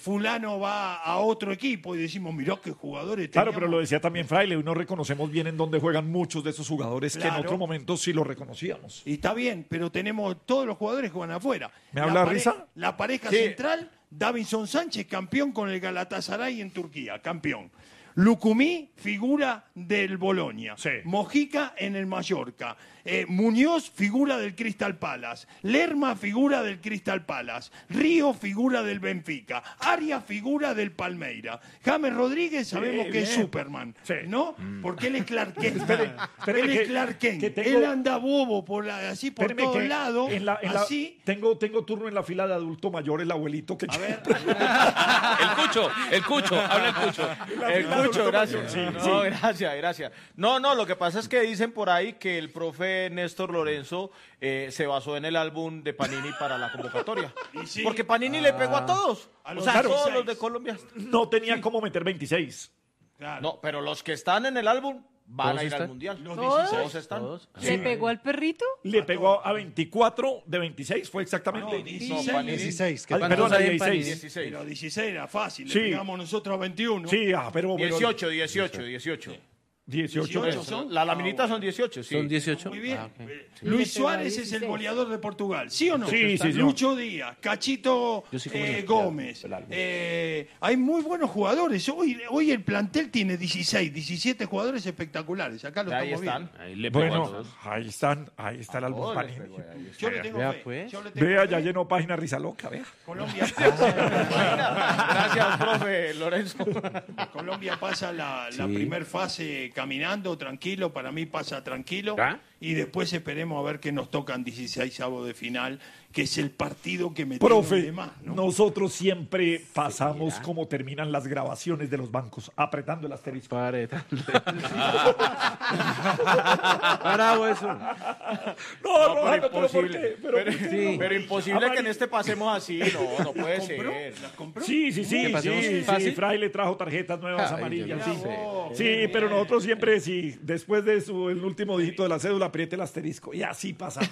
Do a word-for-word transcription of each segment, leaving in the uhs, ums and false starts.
fulano va a otro equipo y decimos, mirá qué jugadores Claro, teníamos. pero lo decía también Fraile, hoy no reconocemos bien en dónde juegan muchos de esos jugadores que en Claro. otro momento sí los reconocíamos. Y está bien, pero tenemos todos los jugadores que juegan afuera. ¿Me La habla pare- Risa? La pareja Sí. central, Davinson Sánchez, campeón con el Galatasaray en Turquía, campeón. Lucumí, figura del Bolonia. Sí. Mojica en el Mallorca. Eh, Muñoz, figura del Crystal Palace. Lerma, figura del Crystal Palace. Río, figura del Benfica. Arias, figura del Palmeira. James Rodríguez, sabemos que es bien. Superman, Sí. ¿no? Porque él es Clark Kent. Espere, espere él que- es Clark Kent. que tengo- Él anda bobo por la- así por Espéreme todos que lados. en la- en la- así. tengo, tengo turno en la fila de adulto mayor, el abuelito que A ver, El Cucho, el Cucho, habla el Cucho. El Cucho, gracias. Sí, no, sí. gracias, gracias. No, no, lo que pasa es que dicen por ahí que el profe Néstor Lorenzo eh, se basó en el álbum de Panini para la convocatoria. Y sí. Porque Panini le pegó a todos. A O los sea, dieciséis. todos los de Colombia. no tenía cómo meter veintiséis. claro. No, pero los que están en el álbum van ¿Todos a ir al están? mundial. Los Todos dieciséis. están. Todos. ¿Le pegó al perrito? Le pegó a veinticuatro de veintiséis, fue exactamente. No, dieciséis. No, Panini. dieciséis. Ay, ¿Qué perdón, ¿Cuántos hay en dieciséis. dieciséis. Pero dieciséis era fácil, Sí. le pegamos nosotros a veintiuno. Sí, ah, pero, pero dieciocho, dieciocho, dieciocho. dieciocho. dieciocho son. La laminita Ah, son dieciocho, sí. Son dieciocho. Muy bien. Ah, ok. Eh, Le Luis pegó a Suárez es el dieciséis. goleador de Portugal, ¿sí o no? Sí, sí, señor. Lucho Díaz, Cachito Yo sí como eh, el- Gómez. el álbum. Eh, hay muy buenos jugadores. Hoy, hoy el plantel tiene dieciséis, diecisiete jugadores espectaculares. Acá lo Ahí estamos están. viendo. Ahí le pegó a Bueno, todos. ahí están, ahí está el álbum Todos les Panini. pegó ahí. Yo le tengo Vea, fe. pues. Yo le tengo Vea, fe. ya llenó página Risa Loca, vea. Colombia pasa, Gracias, profe Lorenzo. Colombia pasa la, la Sí. primer fase caminando, tranquilo. Para mí pasa tranquilo. ¿Ah? Y después esperemos a ver qué nos tocan dieciséis avos de final, que es el partido que me Profe, de más, ¿no? nosotros siempre pasamos como terminan las grabaciones de los bancos, apretando el asterisco. Pareta. Bravo eso. No, No, no, pero pero ¿por imposible. qué? Pero, Pero, ¿por qué? Sí. pero imposible Amari- que en este pasemos así. No, no puede ¿Compró? ser. ¿Las compró? Sí, sí, sí, ¿Que pasemos sí, sí, fácil? Fray le trajo tarjetas nuevas Ay, amarillas, yo sí. no sé. Sí, pero nosotros siempre, sí, después de su, el último dígito de la cédula, apriete el asterisco. Y así pasamos.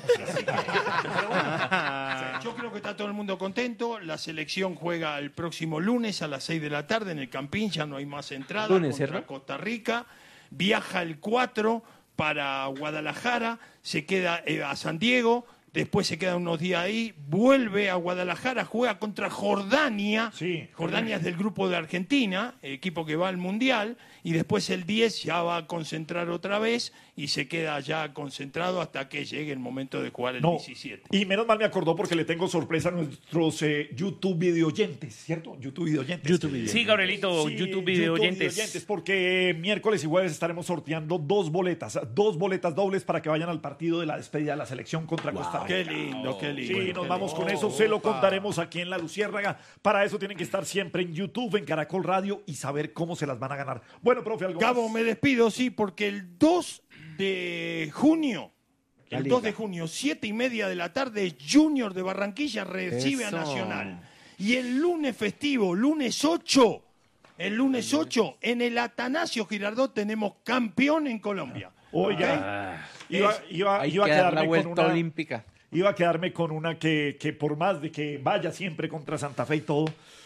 Yo creo que está todo el mundo contento. La selección juega el próximo lunes a las seis de la tarde en el Campín. Ya no hay más entrada Lunes, contra ¿cierto? Costa Rica. Viaja el cuatro para Guadalajara. Se queda eh, a San Diego. Después se queda unos días ahí. Vuelve a Guadalajara. Juega contra Jordania. Sí. Jordania es del grupo de Argentina, equipo que va al Mundial. Y después el diez ya va a concentrar otra vez y se queda ya concentrado hasta que llegue el momento de jugar el No, diecisiete. y menos mal me acordó porque le tengo sorpresa a nuestros eh, YouTube video oyentes, ¿cierto? YouTube video oyentes. YouTube video. Sí, Gabrielito, Sí, YouTube video oyentes. videoyentes, porque miércoles y jueves estaremos sorteando dos boletas, dos boletas dobles para que vayan al partido de la despedida de la selección contra Costa Rica. Qué lindo, qué lindo. Sí, nos qué vamos lindo. con eso, se lo contaremos aquí en La Luciérnaga. Para eso tienen que estar siempre en YouTube, en Caracol Radio y saber cómo se las van a ganar. Bueno, profe, algo Gabo, más? me despido, sí, porque el dos de junio, La el Liga. dos de junio, siete y media de la tarde, Junior de Barranquilla recibe Eso. a Nacional. Y el lunes festivo, lunes ocho, el lunes ocho, en el Atanasio Girardot tenemos campeón en Colombia. Oiga, iba, iba, Hay iba a que dar la quedarme vuelta con una... olímpica. Iba a quedarme con una que, que por más de que vaya siempre contra Santa Fe y todo,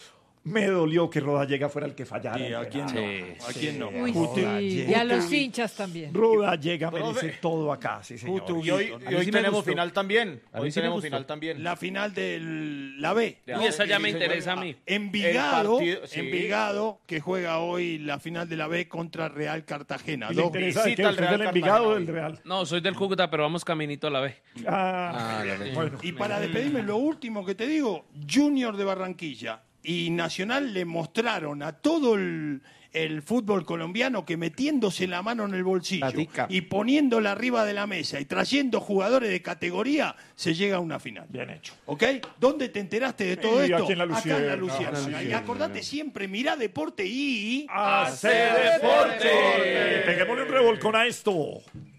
me dolió que Rodallega fuera el que fallara. ¿Y a quién no? Sí, ¿A quién no? Uy, Justo- sí. Y a los hinchas también. Rodallega Profe. merece todo acá, sí, señor. Justo- Y hoy, A y mí hoy sí me tenemos gustó. final también. A mí Hoy sí me tenemos gustó. final también. La final de la B. Uy, esa ya me Sí, señor. interesa a mí. Envigado, El partido- sí. Envigado, que juega hoy la final de la B contra Real Cartagena. ¿Y le Dos- interesa de visita qué? al ¿Usted es Real del Envigado o del Cartagena. Real? No, soy del Cúcuta, pero vamos caminito a la B. Ah, Ah, la verdad. bueno. Y para despedirme, lo último que te digo, Junior de Barranquilla y Nacional le mostraron a todo el, el fútbol colombiano que metiéndose la mano en el bolsillo Platica. y poniéndola arriba de la mesa y trayendo jugadores de categoría, se llega a una final. Bien hecho. ¿Ok? ¿Dónde te enteraste de todo Y esto? aquí en La Acá en La Luciérnaga. Luciérnaga. Y acordate siempre, mirá deporte y... ¡Hace deporte! Peguémosle un revolcón a esto.